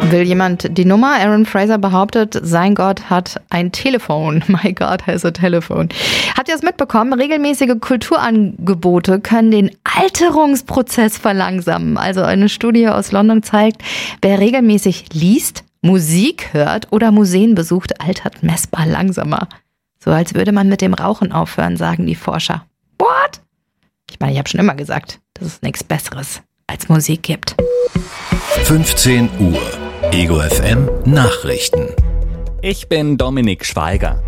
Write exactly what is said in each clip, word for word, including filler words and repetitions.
Will jemand die Nummer? Aaron Fraser behauptet, sein Gott hat ein Telefon. My God has a telephone. Habt ihr es mitbekommen? Regelmäßige Kulturangebote können den Alterungsprozess verlangsamen. Also eine Studie aus London zeigt, wer regelmäßig liest, Musik hört oder Museen besucht, altert messbar langsamer. So als würde man mit dem Rauchen aufhören, sagen die Forscher. What? Ich meine, ich habe schon immer gesagt, dass es nichts Besseres als Musik gibt. fünfzehn Uhr. Ego F M Nachrichten. Ich bin Dominik Schweiger.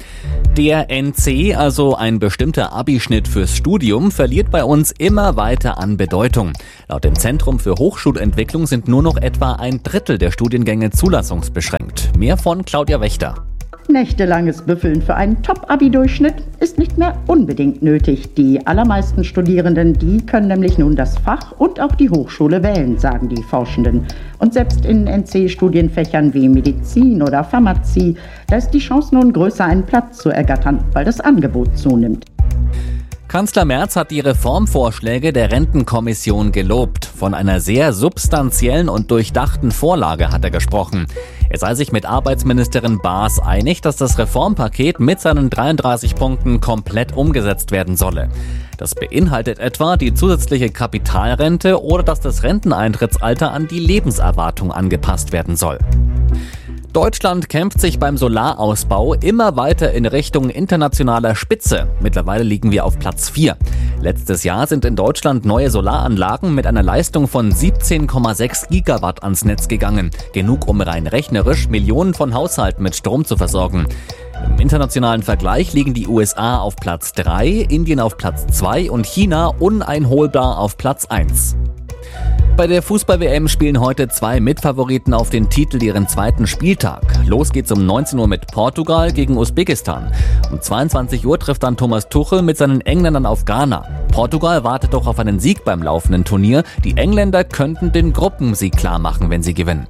Der N C, also ein bestimmter Abischnitt fürs Studium, verliert bei uns immer weiter an Bedeutung. Laut dem Zentrum für Hochschulentwicklung sind nur noch etwa ein Drittel der Studiengänge zulassungsbeschränkt. Mehr von Claudia Wächter. Nächtelanges Büffeln für einen Top-Abi-Durchschnitt ist nicht mehr unbedingt nötig. Die allermeisten Studierenden, die können nämlich nun das Fach und auch die Hochschule wählen, sagen die Forschenden. Und selbst in N C-Studienfächern wie Medizin oder Pharmazie, da ist die Chance nun größer, einen Platz zu ergattern, weil das Angebot zunimmt. Kanzler Merz hat die Reformvorschläge der Rentenkommission gelobt. Von einer sehr substanziellen und durchdachten Vorlage hat er gesprochen. Er sei sich mit Arbeitsministerin Baas einig, dass das Reformpaket mit seinen dreiunddreißig Punkten komplett umgesetzt werden solle. Das beinhaltet etwa die zusätzliche Kapitalrente oder dass das Renteneintrittsalter an die Lebenserwartung angepasst werden soll. Deutschland kämpft sich beim Solarausbau immer weiter in Richtung internationaler Spitze. Mittlerweile liegen wir auf Platz vier. Letztes Jahr sind in Deutschland neue Solaranlagen mit einer Leistung von siebzehn Komma sechs Gigawatt ans Netz gegangen. Genug, um rein rechnerisch Millionen von Haushalten mit Strom zu versorgen. Im internationalen Vergleich liegen die U S A auf Platz drei, Indien auf Platz zwei und China uneinholbar auf Platz eins. Bei der Fußball-W M spielen heute zwei Mitfavoriten auf den Titel ihren zweiten Spieltag. Los geht's um neunzehn Uhr mit Portugal gegen Usbekistan. Um zweiundzwanzig Uhr trifft dann Thomas Tuchel mit seinen Engländern auf Ghana. Portugal wartet doch auf einen Sieg beim laufenden Turnier. Die Engländer könnten den Gruppensieg klar machen, wenn sie gewinnen.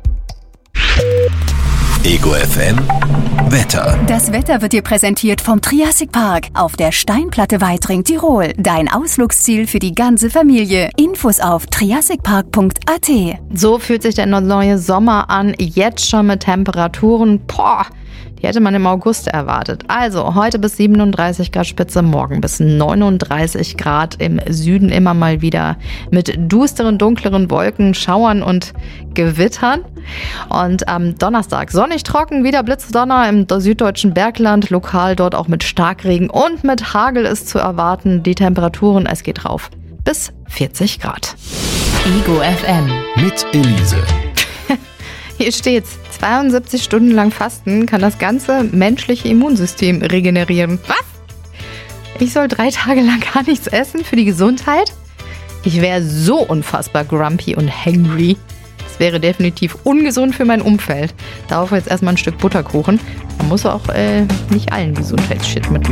Ego F M Wetter. Das Wetter wird dir präsentiert vom Triassic Park auf der Steinplatte Weitring, Tirol. Dein Ausflugsziel für die ganze Familie. Infos auf triassic park punkt a t. So fühlt sich der neue Sommer an, jetzt schon mit Temperaturen, boah, die hätte man im August erwartet. Also heute bis siebenunddreißig Grad Spitze, morgen bis neununddreißig Grad im Süden, immer mal wieder mit dusteren, dunkleren Wolken, Schauern und Gewittern. Und am Donnerstag sonnig trocken, wieder Blitzdonner im süddeutschen Bergland, lokal dort auch mit Starkregen und mit Hagel ist zu erwarten. Die Temperaturen, es geht rauf bis vierzig Grad. Ego F M Mit Elise. Hier steht's. zweiundsiebzig Stunden lang Fasten kann das ganze menschliche Immunsystem regenerieren. Was? Ich soll drei Tage lang gar nichts essen für die Gesundheit? Ich wäre so unfassbar grumpy und hangry. Das wäre definitiv ungesund für mein Umfeld. Darauf jetzt erstmal ein Stück Butterkuchen. Man muss auch äh, nicht allen Gesundheitsshit mitmachen.